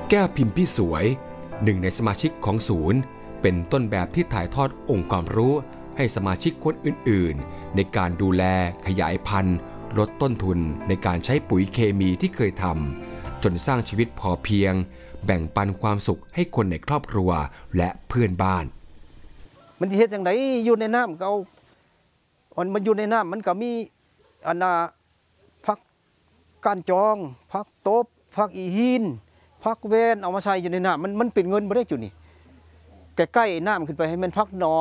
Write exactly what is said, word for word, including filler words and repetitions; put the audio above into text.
แก้วพิมพ์พี่สวยหนึ่งในสมาชิกของศูนย์เป็นต้นแบบที่ถ่ายทอดองค์ความรู้ให้สมาชิกคนอื่นๆในการดูแลขยายพันธุ์ลดต้นทุนในการใช้ปุ๋ยเคมีที่เคยทำจนสร้างชีวิตพอเพียงแบ่งปันความสุขให้คนในครอบครัวและเพื่อนบ้านมันเฮ็ดจังไดอยู่ในน้ำก็เอามันมันอยู่ในน้ำมันก็มีอันน่ะผักก้านจองผักตบผักอีหินผักเวนเอามาใส่อยู่ในน้ำมันมันเป็นเงินบ่ได้จุนี่ใกล้ๆน้ำขึ้นไปให้มันผักหนอ